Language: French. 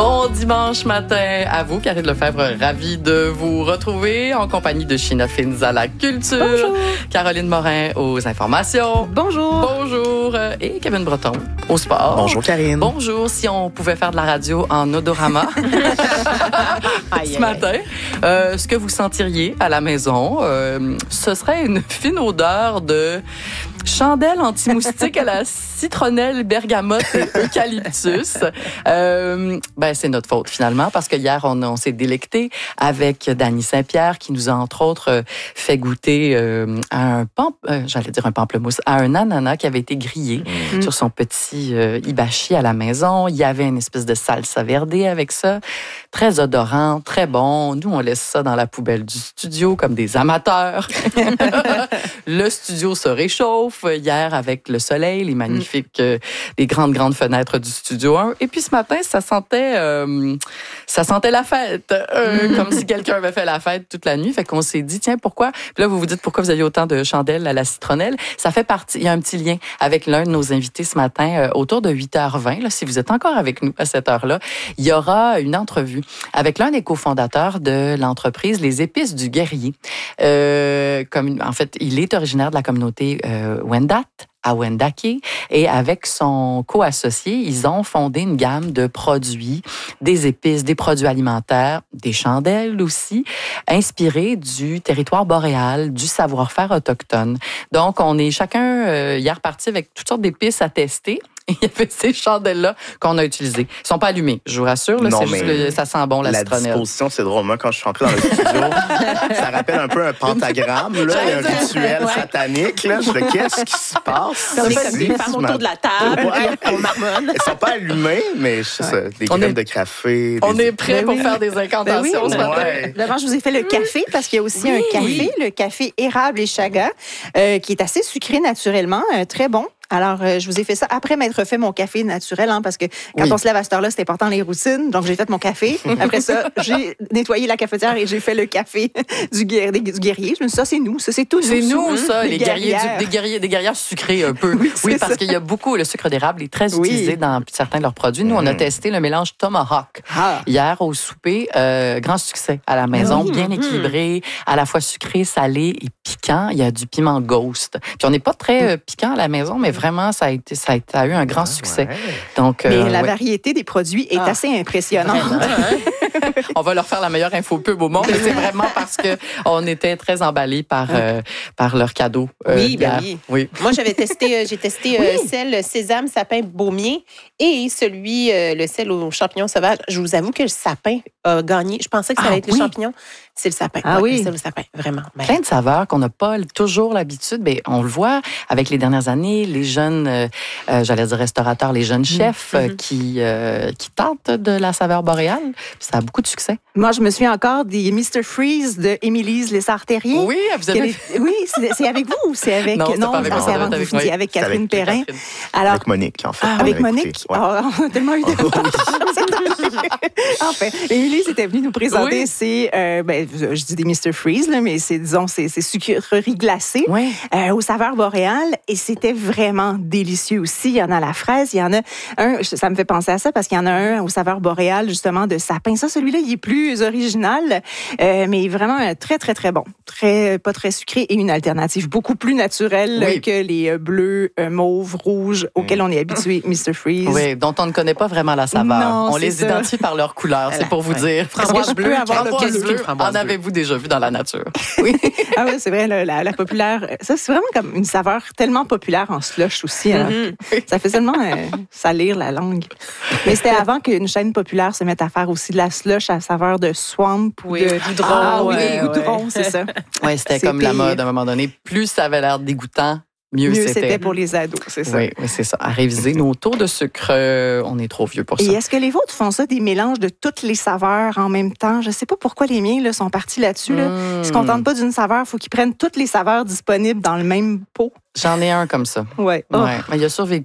Bon dimanche matin à vous, Karine Lefebvre, ravie de vous retrouver en compagnie de Sheena Fins à la culture, Bonjour. Caroline Morin aux informations. Bonjour. Bonjour. Et Kevin Breton au sport. Bonjour Karine. Bonjour, si on pouvait faire de la radio en odorama ce matin, ce que vous sentiriez à la maison, ce serait une fine odeur de chandelle anti-moustique à la citronnelle, bergamote et eucalyptus. C'est notre faute finalement parce que hier on s'est délecté avec Dany Saint-Pierre qui nous a entre autres fait goûter un pamplemousse, à un ananas qui avait été grillé sur son petit hibachi à la maison. Il y avait une espèce de salsa verde avec ça, très odorant, très bon. Nous on laisse ça dans la poubelle du studio comme des amateurs. Le studio se réchauffe hier avec le soleil, les magnifiques, les grandes fenêtres du studio 1. Et puis ce matin, ça sentait la fête, comme si quelqu'un avait fait la fête toute la nuit. Fait qu'on s'est dit, tiens, pourquoi? Puis là, vous vous dites pourquoi vous aviez autant de chandelles à la citronnelle. Ça fait partie, il y a un petit lien avec l'un de nos invités ce matin, autour de 8h20. Là, si vous êtes encore avec nous à cette heure-là, il y aura une entrevue avec l'un des cofondateurs de l'entreprise Les Épices du Guerrier. En fait, il est originaire de la communauté Wendat, à Wendake, et avec son co-associé, ils ont fondé une gamme de produits, des épices, des produits alimentaires, des chandelles aussi, inspirés du territoire boréal, du savoir-faire autochtone. Donc, on est chacun hier parti avec toutes sortes d'épices à tester. Il y avait ces chandelles-là qu'on a utilisées. Ils sont pas allumés, je vous rassure. Là, c'est juste que ça sent bon, la citronnelle. La disposition, c'est drôle. Moi, quand je suis entré dans le studio, ça rappelle un peu un pentagramme, là, un rituel satanique. Là. Je me dis, qu'est-ce qui se passe? On est comme des femmes autour de la table, on marmonne. Ils sont pas allumés, mais des graines de café. On est prêts pour faire des incantations ce matin. D'abord, je vous ai fait le café parce qu'il y a aussi un café, le café érable et chaga, qui est assez sucré naturellement, très bon. Alors, je vous ai fait ça après m'être fait mon café naturel, parce que quand on se lève à cette heure-là, c'est important les routines. Donc, j'ai fait mon café. Après ça, j'ai nettoyé la cafetière et j'ai fait le café du guerrier. Je me suis dit, ça, c'est nous. Ça, c'est tout. C'est nous, ça, les guerriers, des guerrières sucrées un peu. Oui, parce qu'il y a beaucoup, le sucre d'érable est très utilisé dans certains de leurs produits. Nous, on a testé le mélange Tomahawk hier au souper. Grand succès à la maison, bien équilibré, à la fois sucré, salé et piquant. Il y a du piment Ghost. Puis, on n'est pas très piquant à la maison, mais vraiment, ça a eu un grand succès. Donc, mais la variété des produits est assez impressionnante. On va leur faire la meilleure info pub au monde. C'est vraiment parce que on était très emballés par leur cadeau. Oui. Moi, j'ai testé sel sésame, sapin, baumier et le sel aux champignons sauvages. Je vous avoue que le sapin a gagné. Je pensais que ça allait être les champignons. C'est le sapin. Le sel au sapin, vraiment. Plein de saveurs qu'on n'a pas toujours l'habitude. Mais on le voit avec les dernières années, les jeunes, j'allais dire restaurateurs, les jeunes chefs qui tentent de la saveur boréale. Ça a beaucoup de succès. Moi, je me souviens encore des Mr. Freeze de Émilise Lessard-Terrier. Oui, vous avez... Oui, c'est avec vous ou c'est avec... Non, c'est pas avec moi. C'est avant que vous finissiez avec Catherine Perrin. Alors, avec Monique, en fait. Avec Monique? On a tellement eu de... Enfin, Émilise était venue nous présenter je dis des Mr. Freeze, là, mais c'est sucreries glacées aux saveurs boréales et c'était vraiment délicieux aussi. Il y en a à la fraise, il y en a un, ça me fait penser à ça parce qu'il y en a un aux saveurs boréales justement de sapin. Ça, celui-là, il est plus original, mais vraiment très, très, très bon. Pas très sucré et une alternative beaucoup plus naturelle que les bleus, mauves, rouges auxquels on est habitué, Mr. Freeze. Oui, dont on ne connaît pas vraiment la saveur. Non, on les identifie par leur couleur, c'est pour vous dire. Framboise bleue, en avez-vous déjà vu dans la nature? Oui. Ah oui, c'est vrai, la populaire. Ça, c'est vraiment comme une saveur tellement populaire en slush aussi. Ça fait seulement salir la langue. Mais c'était avant qu'une chaîne populaire se mette à faire aussi de la slush à saveur de swamp ou de goudron. Ah oui, goudron, c'est ça. Oui, c'était comme la mode à un moment donné. Plus ça avait l'air dégoûtant, mieux c'était pour les ados, c'est ça. Oui, c'est ça. À réviser nos taux de sucre, on est trop vieux pour ça. Et est-ce que les vôtres font ça, des mélanges de toutes les saveurs en même temps? Je ne sais pas pourquoi les miens sont partis là-dessus. Là. Ils ne se contentent pas d'une saveur, il faut qu'ils prennent toutes les saveurs disponibles dans le même pot. J'en ai un comme ça. Ouais. Mais il a survécu